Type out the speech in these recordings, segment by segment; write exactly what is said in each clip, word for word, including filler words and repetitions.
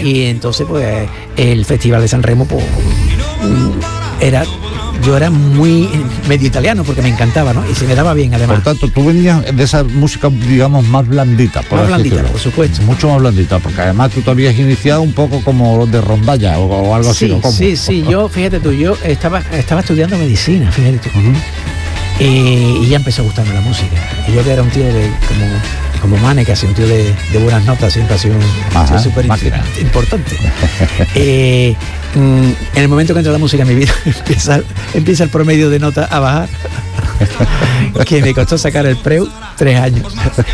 Y entonces pues el Festival de San Remo pues era... Yo era muy medio italiano porque me encantaba, ¿no? Y se me daba bien, además. Por tanto, tú venías de esa música, digamos, más blandita. Por más blandita, decirlo. Por supuesto. Mucho más blandita, porque además tú te habías iniciado un poco como de rondalla o, o algo sí, así, ¿no? ¿Cómo? Sí, sí, yo, fíjate tú, yo estaba, estaba estudiando medicina, fíjate tú. Uh-huh. eh, y ya empezó a gustarme la música. Y yo que era un tío de como... como Mane, que ha sido un tío de, de buenas notas, siempre ha sido un tío súper importante. eh, en el momento que entra la música en mi vida, empieza, empieza el promedio de nota a bajar, que me costó sacar el Preu tres años.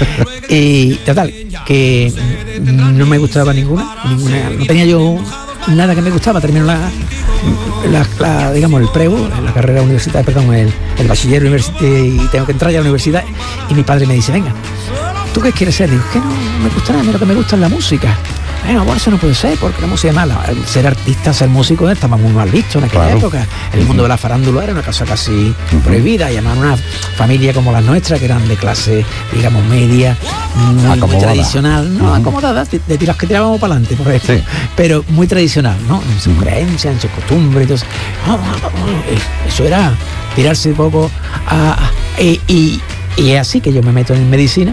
Y total, que no me gustaba ninguna, ninguna, no tenía yo nada que me gustaba. Termino la, la, la digamos, el Preu, la carrera universitaria, perdón, el, el bachiller universitario, y tengo que entrar ya a la universidad, y mi padre me dice, venga, ¿tú qué quieres ser? Digo, que no, no me gusta nada, lo que me gusta es la música. Bueno, bueno, eso no puede ser, porque la música es mala. Ser artista, ser músico, estaba muy mal visto en aquella claro. época. El uh-huh. mundo de la farándula era una cosa casi uh-huh. prohibida. Y además una familia como la nuestra, que eran de clase, digamos, media, muy, muy tradicional, ¿no? Uh-huh. Acomodada, de, de tiras que tirábamos para adelante, por ejemplo. Sí. Pero muy tradicional, ¿no? En sus uh-huh. creencias, en sus costumbres. Entonces, oh, oh, oh, eso era tirarse un poco a... a y, y, y es así que yo me meto en medicina.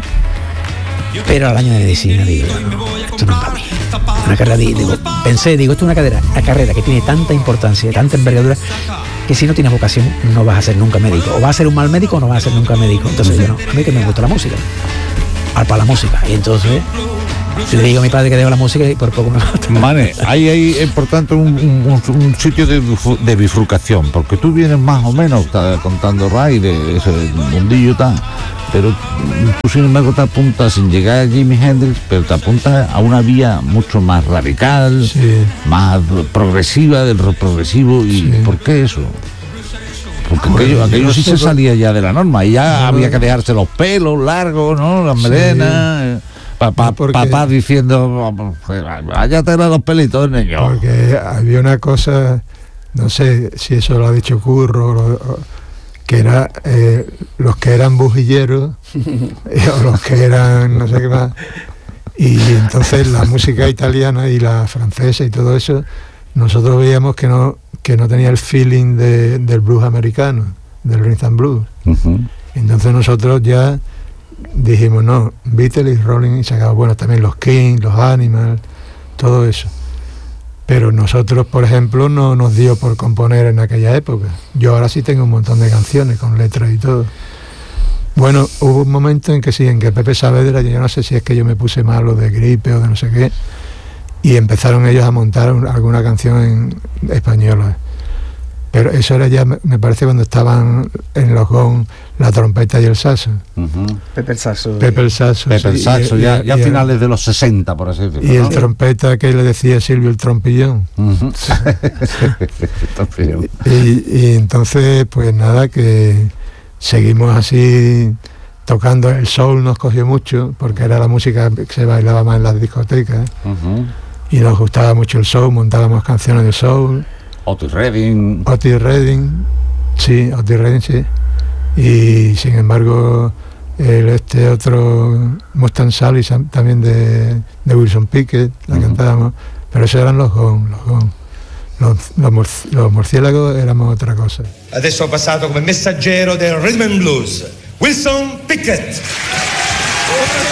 Pero al año de medicina digo, no, esto no es para mí. Una carrera, digo, pensé, digo, esto es una carrera, una carrera que tiene tanta importancia, tanta envergadura, que si no tienes vocación no vas a ser nunca médico. O vas a ser un mal médico o no vas a ser nunca médico. Entonces yo no, a mí que me gusta la música, al para la música. Y entonces le digo a mi padre que dejo la música y por poco me mata. Mane, hay ahí, por tanto, un, un, un sitio de, de bifurcación, porque tú vienes más o menos contando Ray de ese mundillo tan... pero tú sin embargo te apuntas sin llegar a Jimi Hendrix, pero te apuntas a una vía mucho más radical, sí. más progresiva, del rock progresivo. ¿Y sí. por qué eso? Porque bueno, aquello, aquello no sí se por... salía ya de la norma, y ya no, había que dejarse los pelos largos, ¿no? Las melenas, sí. papá, no, porque... papá diciendo, vaya tener los pelitos, niño. Porque había una cosa, no sé si eso lo ha dicho Curro, o, que era eh, los que eran bujilleros o los que eran no sé qué más, y entonces la música italiana y la francesa y todo eso nosotros veíamos que no que no tenía el feeling de, del blues americano, del rhythm and blues. Uh-huh. Entonces nosotros ya dijimos no, Beatles y Rolling, y sacamos, bueno, también los Kings, los Animals, todo eso. Pero nosotros, por ejemplo, no nos dio por componer en aquella época. Yo ahora sí tengo un montón de canciones con letras y todo. Bueno, hubo un momento en que sí, en que Pepe Saavedra, yo no sé si es que yo me puse malo de gripe o de no sé qué, y empezaron ellos a montar alguna canción en española. Pero eso era ya, me parece, cuando estaban en los Gong la trompeta y el saxo. Uh-huh. Pepe el saxo. Pepe el saxo. Pepe el saxo, sí, ya, ya a finales de los sesenta, por así decirlo. Y ¿no? el trompeta que le decía Silvio el trompillón. Uh-huh. y, y entonces, pues nada, que seguimos así tocando. El soul nos cogió mucho, porque era la música que se bailaba más en las discotecas. Uh-huh. Y nos gustaba mucho el soul, montábamos canciones de soul. Otis Redding. Otis Redding, sí, Otis Redding, sí. Y sin embargo, el, este otro Mustang Sally también de, de Wilson Pickett, la uh-huh. cantábamos, pero esos eran los Gong, los Gong. Los, los, los murciélagos éramos otra cosa. Adesso ho passato come messaggero del rhythm and blues, Wilson Pickett.